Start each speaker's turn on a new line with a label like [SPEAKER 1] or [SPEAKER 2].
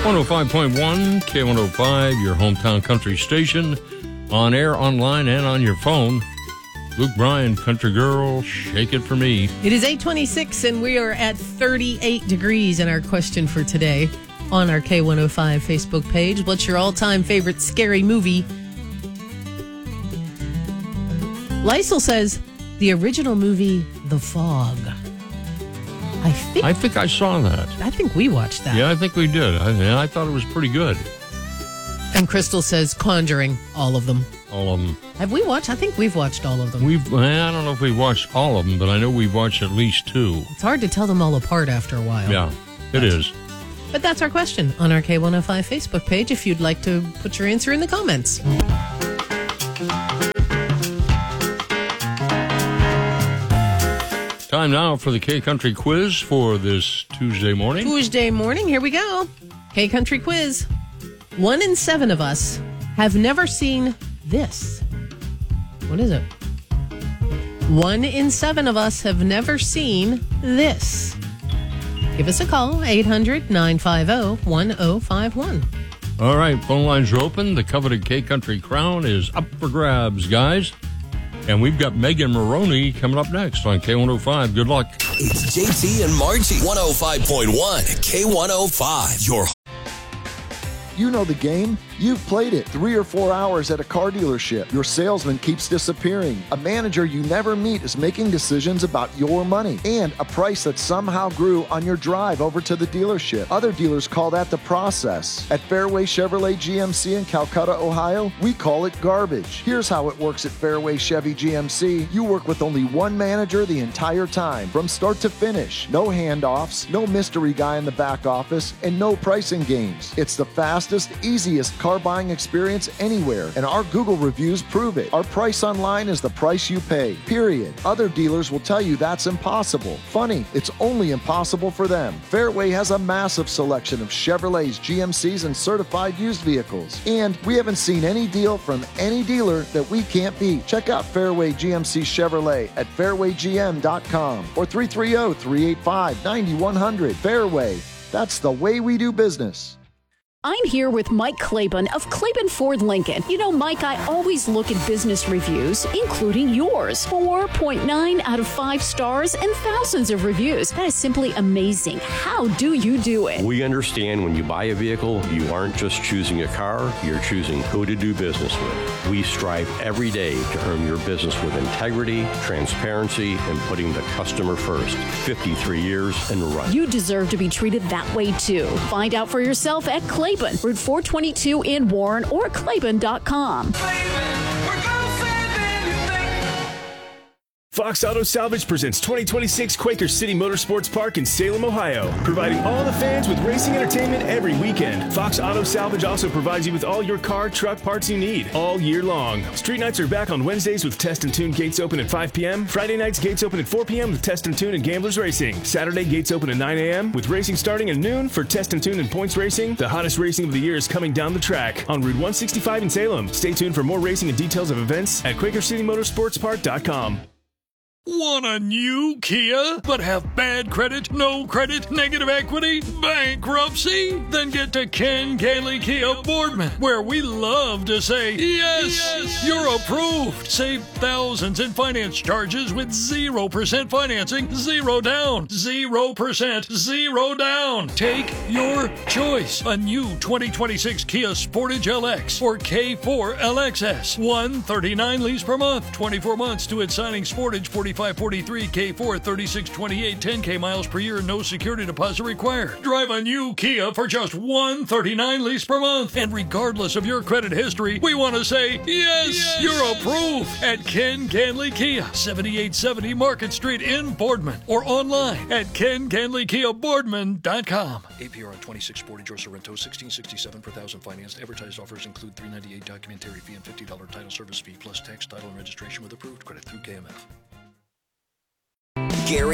[SPEAKER 1] 105.1 K105, your hometown country station, on air, online, and on your phone. Luke Bryan, Country Girl, Shake It For Me.
[SPEAKER 2] It is 8:26, and we are at 38 degrees. And our question for today on our K105 Facebook page: what's your all-time favorite scary movie? Lysel says the original movie, The Fog.
[SPEAKER 1] I think I saw that.
[SPEAKER 2] I think we watched that.
[SPEAKER 1] Yeah, I think we did. I thought it was pretty good.
[SPEAKER 2] And Crystal says Conjuring, all of them.
[SPEAKER 1] All of them.
[SPEAKER 2] Have we watched? I think we've watched all of them.
[SPEAKER 1] I don't know if we've watched all of them, but I know we've watched at least two.
[SPEAKER 2] It's hard to tell them all apart after a while.
[SPEAKER 1] Yeah, it is.
[SPEAKER 2] But that's our question on our K105 Facebook page if you'd like to put your answer in the comments.
[SPEAKER 1] Time now for the K-Country quiz for this Tuesday morning.
[SPEAKER 2] Here we go. K-Country quiz. 1 in 7 of us have never seen this. What is it? 1 in 7 of us have never seen this. Give us a call, 800-950-1051.
[SPEAKER 1] All right, phone lines are open. The coveted K-Country crown is up for grabs, guys. And we've got Megan Maroney coming up next on K105. Good luck.
[SPEAKER 3] It's JT and Margie, 105.1 K105.
[SPEAKER 4] You know the game. You've played it 3 or 4 hours at a car dealership. Your salesman keeps disappearing. A manager you never meet is making decisions about your money and a price that somehow grew on your drive over to the dealership. Other dealers call that the process. At Fairway Chevrolet GMC in Calcutta, Ohio, we call it garbage. Here's how it works at Fairway Chevy GMC. You work with only one manager the entire time, from start to finish. No handoffs, no mystery guy in the back office, and no pricing games. It's the fastest, easiest car buying experience anywhere, and our Google reviews prove it. Our price online is the price you pay, period. Other dealers will tell you that's impossible. Funny, it's only impossible for them. Fairway has a massive selection of Chevrolets, GMCs, and certified used vehicles. And we haven't seen any deal from any dealer that we can't beat. Check out Fairway GMC Chevrolet at fairwaygm.com or 330-385-9100. Fairway, that's the way we do business.
[SPEAKER 5] I'm here with Mike Claiborne of Claiborne Ford Lincoln. You know, Mike, I always look at business reviews, including yours. 4.9 out of 5 stars and thousands of reviews. That is simply amazing. How do you do it?
[SPEAKER 6] We understand when you buy a vehicle, you aren't just choosing a car, you're choosing who to do business with. We strive every day to earn your business with integrity, transparency, and putting the customer first. 53 years and running.
[SPEAKER 5] You deserve to be treated that way, too. Find out for yourself at Claiborne, Route 422 in Warren, or Claiborne.com.
[SPEAKER 7] Fox Auto Salvage presents 2026 Quaker City Motorsports Park in Salem, Ohio, providing all the fans with racing entertainment every weekend. Fox Auto Salvage also provides you with all your car, truck parts you need all year long. Street nights are back on Wednesdays with Test and Tune gates open at 5 p.m. Friday nights gates open at 4 p.m. with Test and Tune and Gamblers Racing. Saturday gates open at 9 a.m. with racing starting at noon for Test and Tune and Points Racing. The hottest racing of the year is coming down the track on Route 165 in Salem. Stay tuned for more racing and details of events at QuakerCityMotorsportsPark.com.
[SPEAKER 8] Want a new Kia, but have bad credit, no credit, negative equity, bankruptcy? Then get to Ken Ganley Kia Boardman, where we love to say, yes, you're approved. Save thousands in finance charges with 0% financing, 0 down, 0%, 0 down. Take your choice. A new 2026 Kia Sportage LX or K4 LXS. $139 lease per month, 24 months to its signing. Sportage 4543, K4 3628, 10K miles per year, no security deposit required. Drive a new Kia for just $139 lease per month. And regardless of your credit history, we want to say, yes, you're approved at Ken Ganley Kia, 7870 Market Street in Boardman, or online at KenGanleyKiaBoardman.com. APR on 26 Sportage or Sorrento, $1,667 per thousand financed. Advertised offers include $398 documentary fee and $50 title service fee, plus tax, title, and registration with approved credit through KMF.
[SPEAKER 3] Gary